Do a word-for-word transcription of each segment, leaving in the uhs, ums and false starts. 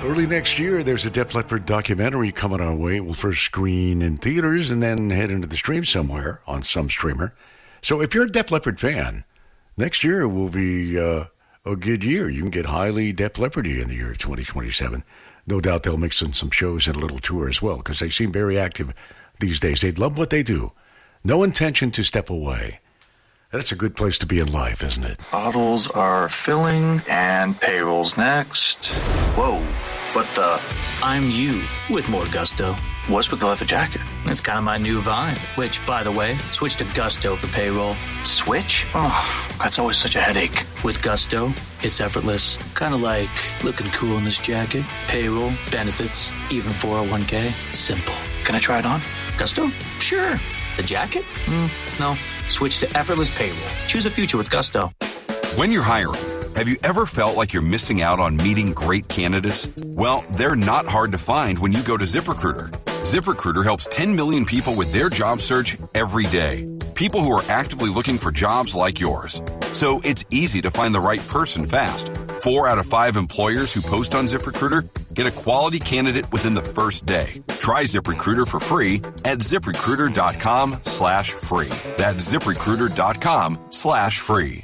Early next year, there's a Def Leppard documentary coming our way. We'll first screen in theaters and then head into the stream somewhere on some streamer. So if you're a Def Leppard fan, next year will be uh, a good year. You can get highly Def Leppardy in the year twenty twenty-seven. No doubt they'll mix in some shows and a little tour as well, because they seem very active these days. They love what they do. No intention to step away. That's a good place to be in life, isn't it? Bottles are filling and payroll's next. Whoa, what the? I'm you with more gusto. What's with the leather jacket? It's kind of my new vibe, which, by the way, switch to Gusto for payroll. Switch? Oh, that's always such a headache. With Gusto, it's effortless. Kind of like looking cool in this jacket. Payroll, benefits, even four oh one k. Simple. Can I try it on? Gusto? Sure. The jacket? Mm, no. Switch to effortless payroll. Choose a future with Gusto. When you're hiring, have you ever felt like you're missing out on meeting great candidates? Well, they're not hard to find when you go to ZipRecruiter. ZipRecruiter helps ten million people with their job search every day. People who are actively looking for jobs like yours. So it's easy to find the right person fast. Four out of five employers who post on ZipRecruiter get a quality candidate within the first day. Try ZipRecruiter for free at ZipRecruiter.com slash free. That's ZipRecruiter.com slash free.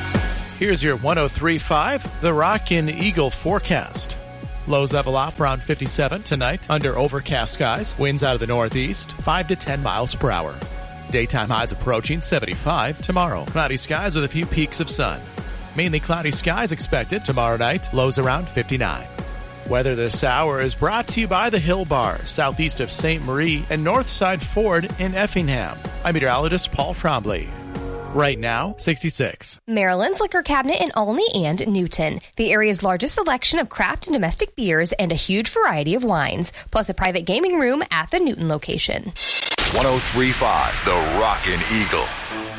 Here's your one oh three point five, The Rockin' Eagle forecast. Lows level off around fifty-seven tonight under overcast skies. Winds out of the northeast, five to ten miles per hour. Daytime highs approaching seventy-five tomorrow. Cloudy skies with a few peaks of sun. Mainly cloudy skies expected tomorrow night. Lows around fifty-nine. Weather this hour is brought to you by the Hill Bar, southeast of Saint Marie and Northside Ford in Effingham. I'm meteorologist Paul Trombley. Right now, sixty-six. Maryland's Liquor Cabinet in Olney and Newton. The area's largest selection of craft and domestic beers and a huge variety of wines, plus a private gaming room at the Newton location. one oh three point five, The Rockin' Eagle.